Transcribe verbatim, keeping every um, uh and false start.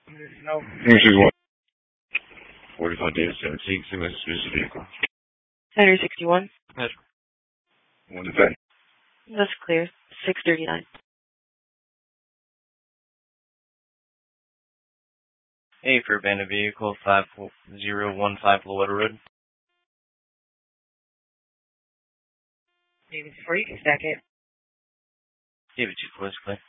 No. This is what? forty-five days, seventeen, similar to this vehicle. Center sixty-one. Yes. What is that? That's clear. six thirty-nine. Hey, for abandoned vehicle, five zero one five Lowetta Road. Maybe before you can stack it. David two four, clear.